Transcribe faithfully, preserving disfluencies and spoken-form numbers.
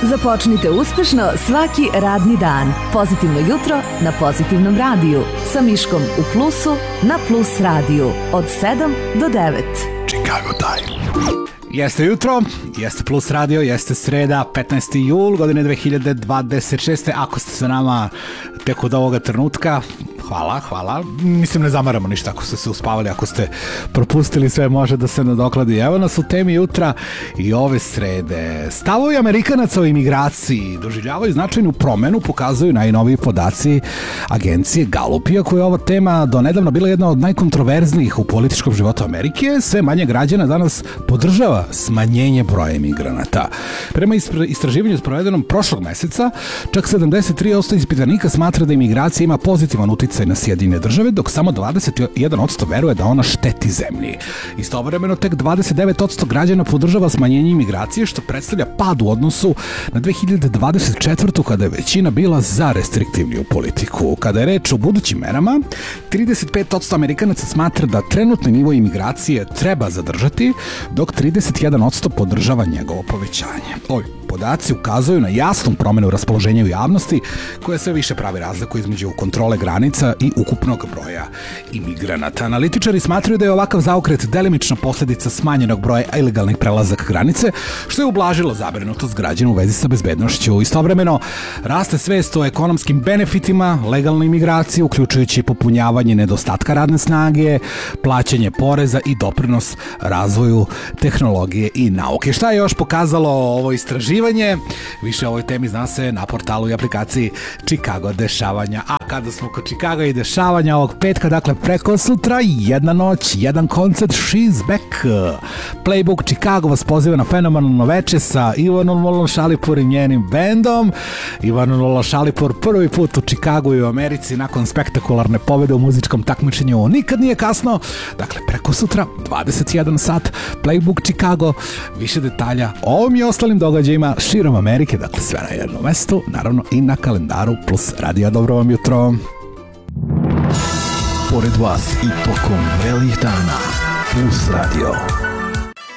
Započnite uspešno svaki radni dan. Pozitivno jutro na Pozitivnom radiju. Sa Miškom u Plusu na Plus radiju. Od sedam do devet. Chicago Time. Jeste jutro, jeste Plus radio, jeste sreda, petnaesti jul godine dve hiljade dvadeset šeste. Ako ste sa nama tek od ovoga trenutka, hvala, hvala. Mislim, ne zamaramo ništa ako ste se uspavali, ako ste propustili, sve može da se nadokladi. Evo nas u temi jutra i ove srede. Stavovi Amerikanaca o imigraciji doživljavaju značajnu promenu, pokazuju najnoviji podaci agencije Gallup. Iako je ova tema donedavno bila jedna od najkontroverznijih u političkom životu Amerike, sve manje građana danas podržava smanjenje broja imigranata. Prema istraživanju sprovedenom prošlog meseca, čak sedamdeset tri posto ispitanika smatra da imigracija ima pozitivan uticaj na Sjedinjene države, dok samo dvadeset jedan posto veruje da ona šteti zemlji. Istovremeno tek dvadeset devet posto građana podržava smanjenje imigracije, što predstavlja pad u odnosu na dve hiljade dvadeset četvrtu. kada je većina bila za restriktivniju politiku. Kada je reč o budućim merama, trideset pet posto Amerikanaca smatra da trenutni nivo imigracije treba zadržati, dok trideset jedan posto podržava njegovo povećanje. Ovi podaci ukazuju na jasnu promenu raspoloženja u javnosti, koja sve više pravi razliku između kontrole granica i ukupnog broja imigranata. Analitičari smatraju da je ovakav zaokret delimična posljedica smanjenog broja ilegalnih prelazaka granice, što je ublažilo zabrinutost građana u vezi sa bezbednošću. Istovremeno, raste svest o ekonomskim benefitima legalne imigracije, uključujući popunjavanje nedostatka radne snage, plaćanje poreza i doprinos razvoju tehnologije i nauke. Šta je još pokazalo ovo istraživanje? Više o ovoj temi zna se na portalu i aplikaciji Chicago dešavanja. A kada smo kod Chicago i dešavanja ovog petka, dakle preko sutra, jedna noć, jedan koncert, She's Back. Playbook Chicago vas poziva na fenomenalno veče sa Ivanom Lolo-Šalipur i njenim bendom. Ivan Lolo-Šalipur prvi put u Chicagu i u Americi nakon spektakularne pobjede u muzičkom takmičenju Nikad nije kasno. Dakle, preko sutra, dvadeset jedan sat, Playbook Chicago. Više detalja o ovom i ostalim događajima širom Amerike, dakle sve na jednom mestu, naravno i na kalendaru Plus radija. Dobro vam jutro. Pored vas i tokom vrelih dana, Plus radio.